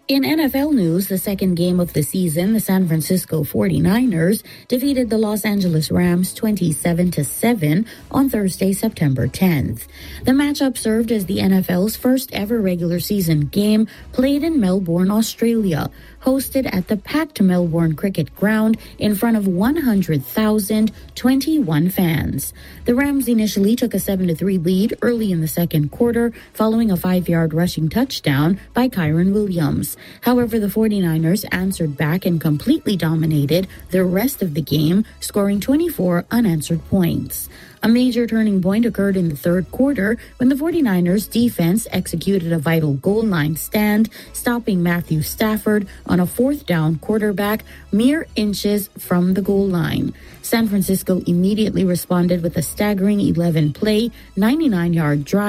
In NFL news, the second game of the season, the San Francisco 49ers defeated the Los Angeles Rams 27-7 on Thursday, September 10th. The matchup served as the NFL's first ever regular season game played in Melbourne, Australia, hosted at the packed Melbourne Cricket Ground in front of 100,021 fans. The Rams initially took a 7-3 lead early in the second quarter following a 5-yard rushing touchdown by Kyron Williams. However, the 49ers answered back and completely dominated the rest of the game, scoring 24 unanswered points. A major turning point occurred in the third quarter when the 49ers defense executed a vital goal line stand, stopping Matthew Stafford on a fourth down quarterback mere inches from the goal line. San Francisco immediately responded with a staggering 11-play, 99-yard drive